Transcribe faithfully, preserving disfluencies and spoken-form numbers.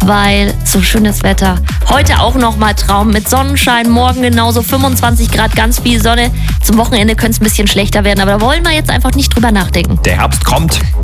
weil so schönes Wetter. Heute auch nochmal Traum mit Sonnenschein, morgen genauso fünfundzwanzig Grad, ganz viel Sonne. Zum Wochenende könnte es ein bisschen schlechter werden, aber da wollen wir jetzt einfach nicht drüber nachdenken. Der Herbst kommt.